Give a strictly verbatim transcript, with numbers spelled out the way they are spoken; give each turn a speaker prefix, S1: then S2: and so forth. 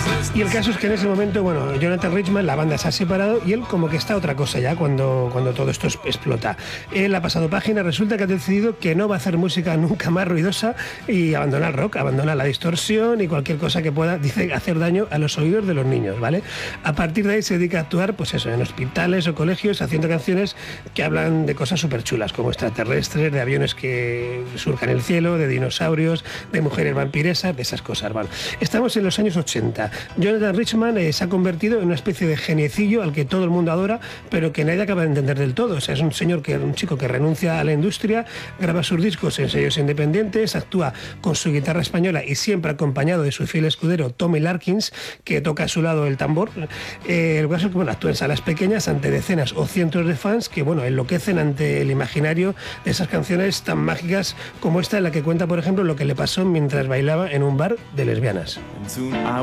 S1: Y el caso es que en ese momento, bueno, Jonathan Richman, la banda se ha separado y él como que está a otra cosa ya cuando, cuando todo esto explota. Él ha pasado página, resulta que ha decidido que no va a hacer música nunca más ruidosa y abandona el rock, abandona la distorsión y cualquier cosa que pueda, dice, hacer daño a los oídos de los niños, ¿vale? A partir de ahí se dedica a actuar, pues eso, en hospitales o colegios, haciendo canciones que hablan de cosas súper chulas, como extraterrestres, de aviones que surcan el cielo, de dinosaurios, de mujeres vampiresas, de esas cosas, ¿vale? Estamos en los años ochenta. Jonathan Richman eh, se ha convertido en una especie de geniecillo al que todo el mundo adora, pero que nadie acaba de entender del todo. O sea, es un señor que un chico que renuncia a la industria, graba sus discos en sellos independientes, actúa con su guitarra española y siempre acompañado de su fiel escudero Tommy Larkins, que toca a su lado el tambor. Eh, el caso es que bueno, actúa en salas pequeñas ante decenas o cientos de fans que bueno, enloquecen ante el imaginario de esas canciones tan mágicas como esta, en la que cuenta, por ejemplo, lo que le pasó mientras bailaba en un bar de lesbianas.